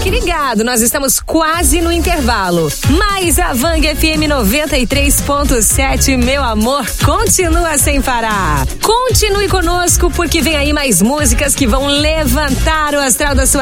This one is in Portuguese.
Fique ligado, nós estamos quase no intervalo. Mas a Vang FM 93.7, meu amor, continua sem parar. Continue conosco porque vem aí mais músicas que vão levantar o astral da sua